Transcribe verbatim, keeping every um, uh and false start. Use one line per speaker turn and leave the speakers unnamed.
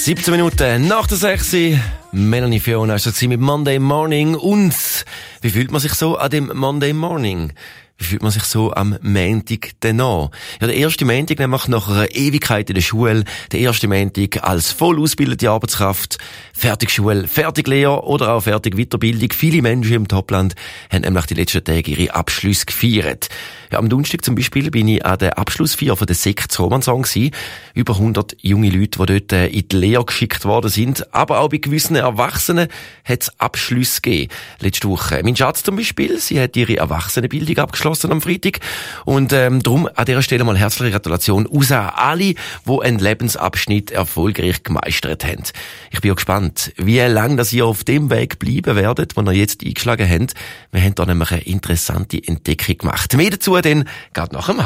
siebzehn Minuten nach der sechs. Melanie Fiona ist das mit Monday Morning. Und wie fühlt man sich so an dem Monday Morning? Wie fühlt man sich so am Montag danach? Ja, der erste Montag nämlich nach einer Ewigkeit in der Schule, der erste Montag als voll ausgebildete Arbeitskraft, fertig Schule, fertig Lehre oder auch fertig Weiterbildung. Viele Menschen im Topland haben nämlich die letzten Tage ihre Abschlüsse gefeiert. Ja, am Donnerstag zum Beispiel bin ich an der Abschlussfeier von der Sekt Romansong gewesen. Über hundert junge Leute, die dort in die Lehre geschickt worden sind. Aber auch bei gewissen Erwachsenen hat es Abschlüsse gegeben. Letzte Woche. Mein Schatz zum Beispiel, sie hat ihre Erwachsenenbildung abgeschlossen am Freitag. Und ähm, darum an dieser Stelle mal herzliche Gratulation aus an alle, die einen Lebensabschnitt erfolgreich gemeistert haben. Ich bin auch gespannt, wie lange dass ihr auf dem Weg bleiben werdet, den ihr jetzt eingeschlagen habt. Wir haben da nämlich eine interessante Entdeckung gemacht. Mehr dazu dann geht nach dem